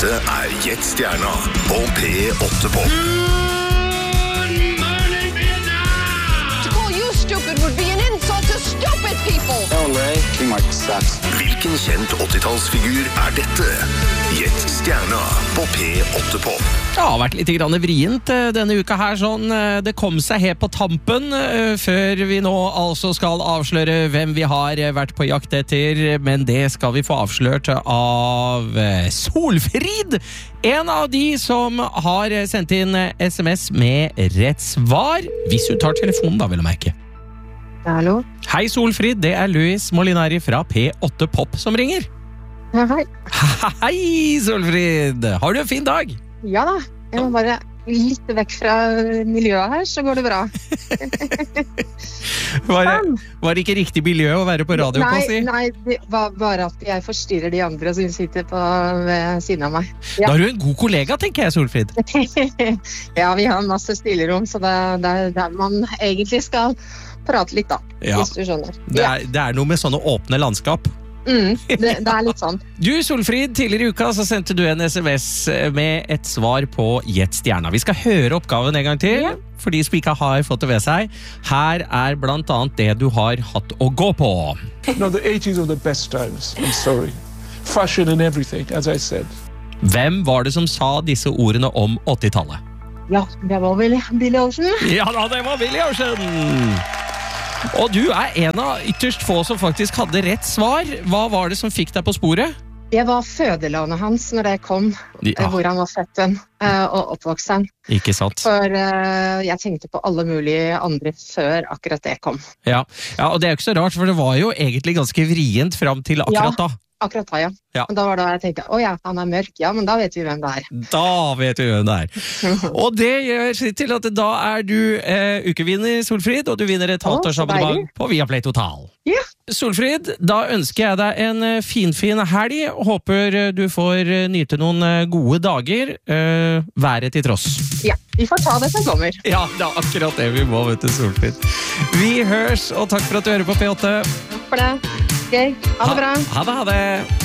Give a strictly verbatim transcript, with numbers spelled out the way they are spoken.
Dette er Gjett Stjerna på P åtte Pop. To call you stupid would be an insult to stupid people. Oh, Ray, you might sucks. Hvilken kjent åttitallsfigur er dette? Gjett Stjerna på P åtte Pop. Det har vært litt grann vrient denne uka her, sånn. Det kom seg helt på tampen, før vi nå altså skal avsløre hvem vi har vært på jakt etter, men det skal vi få avslørt av Solfrid, en av de som har sendt inn sms med rett svar, hvis du tar telefonen da, vil jeg merke. Hallo? Hei Solfrid, det er Louis Molinari fra P åtte Pop som ringer. Ja, hei. Hei Solfrid, har du en fin dag? Ja da, jeg må bare litt vekk fra miljøet her, så går det bra. Var det, var det ikke riktig miljø å være på radio nei, på å si? Nei, det var bare at jeg forstyrrer de andre som sitter på ved siden av meg. Ja. Da er du en god kollega, tenker jeg, Solfrid. Ja, vi har masse stillerom, så det er der, der man egentlig skal prate litt da, Ja. hvis du skjønner. Det er, det er noe med sånne åpne landskap. Mm, det, det er litt sånn. Du, Solfrid, tidligere i uka så sendte du en sms med et svar på Gjett Stjerna. Vi skal høre oppgaven en gang til, Ja. for de som ikke har fått det ved seg. Her er blant annet det du har hatt å gå på. No, the eighties are the best times. I'm sorry. Fashion and everything, as I said. Hvem var det som sa disse ordene om åttitallet? Ja, det var vel Billy Ocean. Ja da, det var Billy Ocean! Og du er en av ytterst få som faktisk hadde rett svar. Hva var det som fikk deg på sporet? Det var fødelandet hans når det kom, Ja. hvor han var født uh, og oppvokst. Ikke sant? For uh, jeg tenkte på alle mulige andre før akkurat det kom. Ja. ja, og det er jo ikke så rart, for det var jo egentlig ganske vrient fram til akkurat da. Akkurat da, ja. Ja. Og da var det da jeg tenkte, å ja, han er mørk, ja, men da vet vi hvem det er. Da vet vi hvem det er. Og det gjør sitt til at da er du eh, ukevinner, Solfrid, og du vinner et Å, halvtårsabonnement deilig. på Viaplay Total. Ja. Solfrid, da ønsker jeg deg en eh, finfin helg. Håper eh, du får eh, nyte noen eh, gode dager, eh, været til tross. Ja, vi får ta det som kommer. Ja, det er akkurat det vi må, vet du, Solfrid. Vi hørs, og takk for at du hører på P åtte. Takk for det. Gøy. Ha det bra. Ha det, ha det.